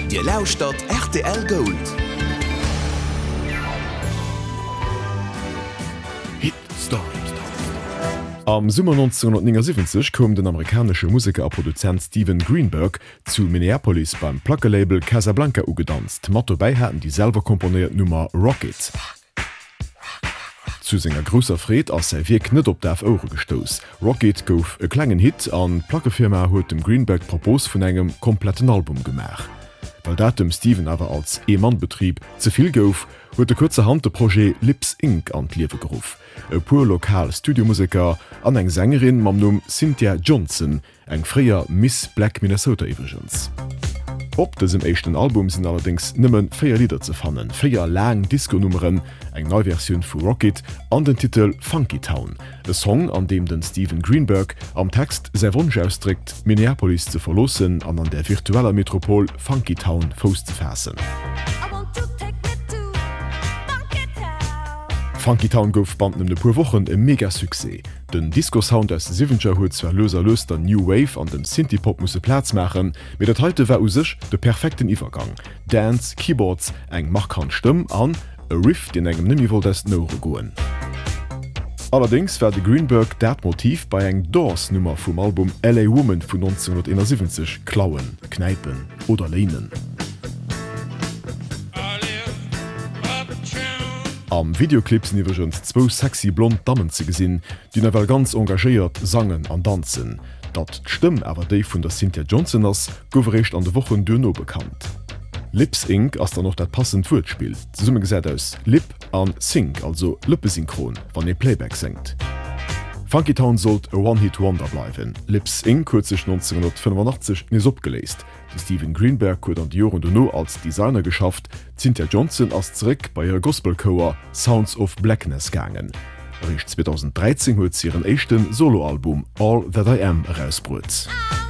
Dir lauscht RTL Gold. Hit Story. Am Sommer 1979 kom den amerikanische Musiker a Produzent Steven Greenberg zu Minneapolis beim Plattenlabel Casablanca ugedanzt. Mat dabei hatten die selber komponiert Nummer Rocket. Zu senger grosser Fred ass sei Wirk net op der Euro gestoos. Rocket gouf e klengen Hit an Plackefirma huet dem Greenberg Propos vun engem kompletten Album gemach. Weil dat dem Steven awer als E-Mann-Betrieb zuviel gouf, huet de kurze Hand de Projekt Lips Inc. an Liewe gerufen. E pur lokal Studiomusiker an eng Sängerin mam Numm Cynthia Johnson, eng freier Miss Black Minnesota Evergens. Op desem echten Album sind allerdings nimmen 4 Lieder zu fannen, 4 lang Disco-Nummern, eng Neuversion vu Rocket an den Titel Funky Town, e Song, an dem den Steven Greenberg am Text sei Wunsch ausdrückt, Minneapolis zu verlossen an der virtueller Metropol Funky Town Fuß zu fassen. Funky Town gouf banden de puer Wochen e Megasuse. Den Disco-Sound aus 7er huet zwer loser Lust der New Wave an dem Synthie-Pop musse Platz machen, mit dat heute war usech de perfekten Iwergang. Dance, Keyboards, eng markant Stimm an, e Riff den engem Nimiwol des Nore goen. Allerdings war de Greenberg dat Motiv bei eng Doors-Nummer vum Album LA Woman vu 1971 klauen, kneipen oder lehnen. Am Videoclip sind iwwergens 2 sexy blond Damen ze gesinn, die nawer ganz engagéiert sangen an danszen. Dat d'Stimm awer déi vun der Cynthia Johnson ass gouferrecht an de Wochen duno bekannt. Lips Inc. ass da noch dat passend Wueltspiel. Ze summe gesät aus Lip an Sync, also Lippesynchron, wann e Playback senkt. Funky Town sollt e One-Hit-Wonder bleiwen. Lips Inc. huet sech 1985 nes opgeleest. De Steven Greenberg huet an die Joren duno als Designer geschafft, Cynthia Johnson ass zréck bei ihrer Gospelchoir Sounds of Blackness gangen. Rich 2013 huet sie ihren echten Soloalbum All That I Am herausbrut.